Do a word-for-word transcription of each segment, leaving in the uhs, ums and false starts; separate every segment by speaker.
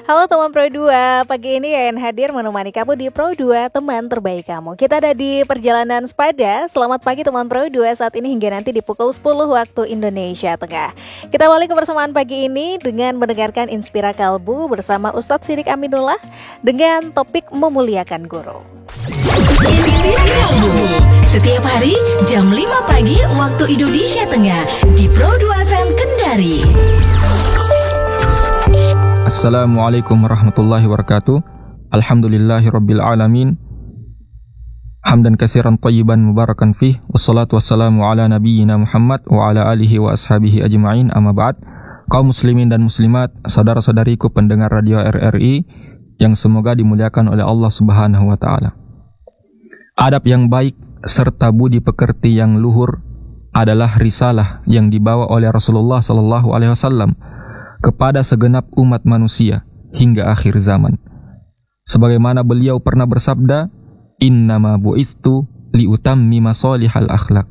Speaker 1: Halo teman Pro dua, pagi ini Yayan hadir menemani kamu di Pro dua, teman terbaik kamu. Kita ada di perjalanan sepada. Selamat pagi teman Pro dua, saat ini hingga nanti di pukul sepuluh waktu Indonesia Tengah. Kita awali kebersamaan pagi ini dengan mendengarkan Inspira Kalbu bersama Ustadz Sidik Aminullah dengan topik memuliakan guru.
Speaker 2: Inspira Kalbu, setiap hari jam lima pagi waktu Indonesia Tengah di Pro dua F M Kendari.
Speaker 3: Assalamualaikum warahmatullahi wabarakatuh. Alhamdulillahirabbil alamin. Hamdan katsiran thayyiban mubarakan fih. Wassalatu wassalamu ala nabiyyina Muhammad wa ala alihi wa ashabihi ajma'in. Amma ba'd. Kaum muslimin dan muslimat, saudara-saudariku pendengar radio R R I yang semoga dimuliakan oleh Allah Subhanahu wa taala. Adab yang baik serta budi pekerti yang luhur adalah risalah yang dibawa oleh Rasulullah sallallahu alaihi wasallam kepada segenap umat manusia hingga akhir zaman. Sebagaimana beliau pernah bersabda, "Innama bu'istu liutammima shalihal akhlaq."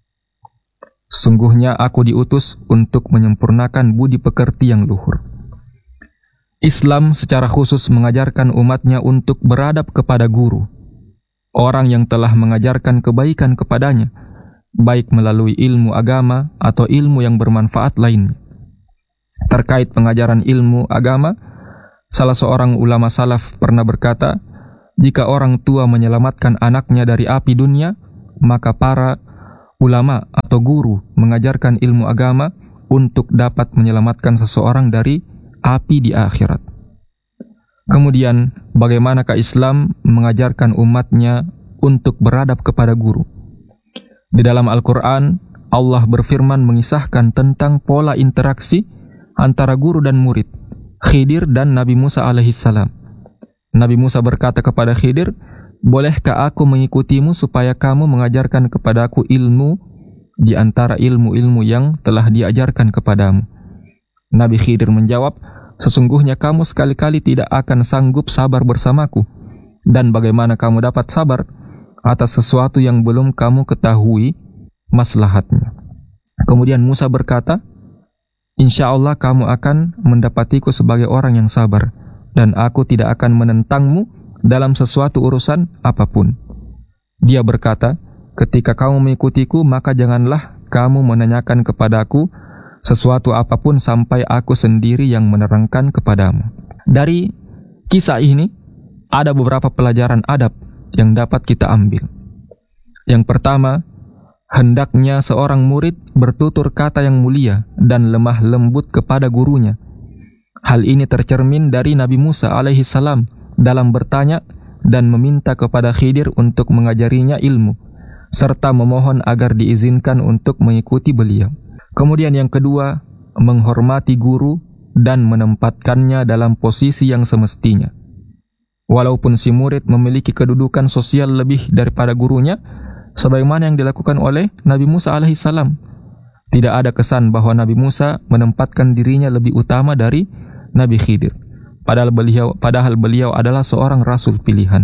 Speaker 3: Sungguhnya aku diutus untuk menyempurnakan budi pekerti yang luhur. Islam secara khusus mengajarkan umatnya untuk beradab kepada guru, orang yang telah mengajarkan kebaikan kepadanya, baik melalui ilmu agama atau ilmu yang bermanfaat lainnya. Terkait pengajaran ilmu agama, salah seorang ulama salaf pernah berkata, jika orang tua menyelamatkan anaknya dari api dunia, maka para ulama atau guru mengajarkan ilmu agama untuk dapat menyelamatkan seseorang dari api di akhirat. Kemudian, bagaimanakah Islam mengajarkan umatnya untuk beradab kepada guru? Di dalam Al-Quran, Allah berfirman mengisahkan tentang pola interaksi antara guru dan murid, Khidir dan Nabi Musa alaihissalam. Nabi Musa berkata kepada Khidir, "Bolehkah aku mengikutimu supaya kamu mengajarkan kepadaku ilmu di antara ilmu-ilmu yang telah diajarkan kepadamu?" Nabi Khidir menjawab, "Sesungguhnya kamu sekali-kali tidak akan sanggup sabar bersamaku, dan bagaimana kamu dapat sabar atas sesuatu yang belum kamu ketahui maslahatnya?" Kemudian Musa berkata, "Insya Allah kamu akan mendapatiku sebagai orang yang sabar, dan aku tidak akan menentangmu dalam sesuatu urusan apapun." Dia berkata, "Ketika kamu mengikutiku, maka janganlah kamu menanyakan kepadaku sesuatu apapun sampai aku sendiri yang menerangkan kepadamu." Dari kisah ini, ada beberapa pelajaran adab yang dapat kita ambil. Yang pertama, hendaknya seorang murid bertutur kata yang mulia dan lemah lembut kepada gurunya. Hal ini tercermin dari Nabi Musa alaihi salam dalam bertanya dan meminta kepada Khidir untuk mengajarinya ilmu, serta memohon agar diizinkan untuk mengikuti beliau. Kemudian yang kedua, menghormati guru dan menempatkannya dalam posisi yang semestinya. Walaupun si murid memiliki kedudukan sosial lebih daripada gurunya, sebagaimana yang dilakukan oleh Nabi Musa alaihissalam, tidak ada kesan bahwa Nabi Musa menempatkan dirinya lebih utama dari Nabi Khidir, padahal beliau, padahal beliau adalah seorang rasul pilihan.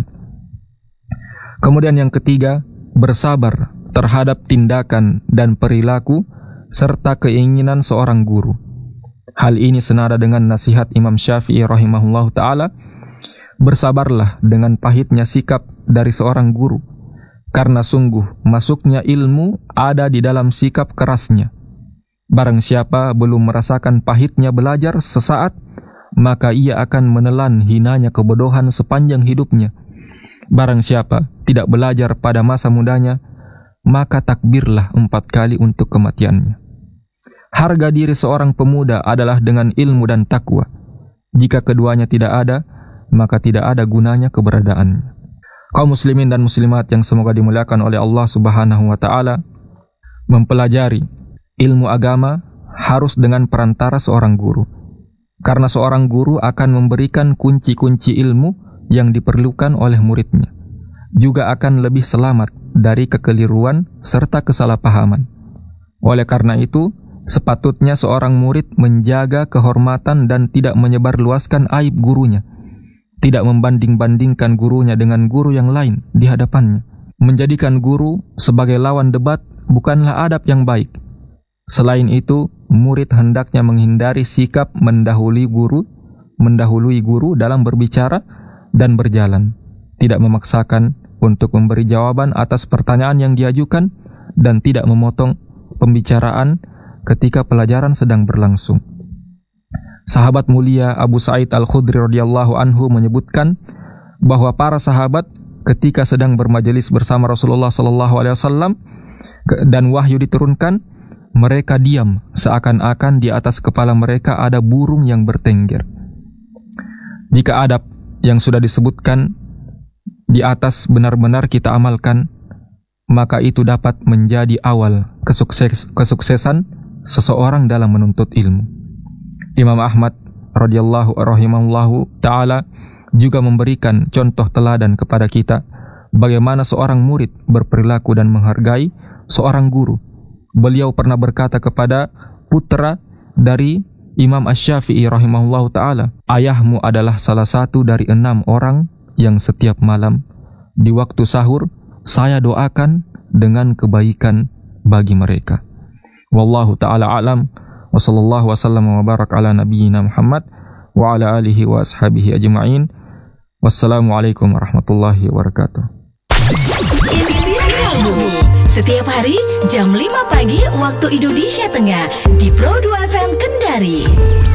Speaker 3: Kemudian yang ketiga, bersabar terhadap tindakan dan perilaku serta keinginan seorang guru. Hal ini senada dengan nasihat Imam Syafi'i rahimahullahu ta'ala, bersabarlah dengan pahitnya sikap dari seorang guru, karena sungguh masuknya ilmu ada di dalam sikap kerasnya. Barang siapa belum merasakan pahitnya belajar sesaat, maka ia akan menelan hinanya kebodohan sepanjang hidupnya. Barang siapa tidak belajar pada masa mudanya, maka takbirlah empat kali untuk kematiannya. Harga diri seorang pemuda adalah dengan ilmu dan takwa. Jika keduanya tidak ada, maka tidak ada gunanya keberadaannya. Kaum muslimin dan muslimat yang semoga dimuliakan oleh Allah Subhanahu wa taala, mempelajari ilmu agama harus dengan perantara seorang guru. Karena seorang guru akan memberikan kunci-kunci ilmu yang diperlukan oleh muridnya. Juga akan lebih selamat dari kekeliruan serta kesalahpahaman. Oleh karena itu, sepatutnya seorang murid menjaga kehormatan dan tidak menyebarluaskan aib gurunya. Tidak membanding-bandingkan gurunya dengan guru yang lain di hadapannya. Menjadikan guru sebagai lawan debat bukanlah adab yang baik. Selain itu, murid hendaknya menghindari sikap mendahului guru mendahului guru dalam berbicara dan berjalan, tidak memaksakan untuk memberi jawaban atas pertanyaan yang diajukan, dan tidak memotong pembicaraan ketika pelajaran sedang berlangsung. Sahabat mulia Abu Sa'id Al-Khudri radhiyallahu anhu menyebutkan bahwa para sahabat ketika sedang bermajelis bersama Rasulullah sallallahu alaihi wasallam dan wahyu diturunkan, mereka diam seakan-akan di atas kepala mereka ada burung yang bertengger. Jika adab yang sudah disebutkan di atas benar-benar kita amalkan, maka itu dapat menjadi awal kesukses, kesuksesan seseorang dalam menuntut ilmu. Imam Ahmad radhiyallahu rahimahullahu taala juga memberikan contoh teladan kepada kita bagaimana seorang murid berperilaku dan menghargai seorang guru. Beliau pernah berkata kepada putra dari Imam Asy-Syafi'i rahimahullahu taala, "Ayahmu adalah salah satu dari enam orang yang setiap malam di waktu sahur saya doakan dengan kebaikan bagi mereka." Wallahu ta'ala alam, wa sallallahu wasallam wa barak ala nabiyyina Muhammad wa ala alihi wa ashabihi ajma'in. Wassalamualaikum warahmatullahi wabarakatuh.
Speaker 2: Setiap hari jam lima pagi waktu Indonesia Tengah di Pro dua F M Kendari.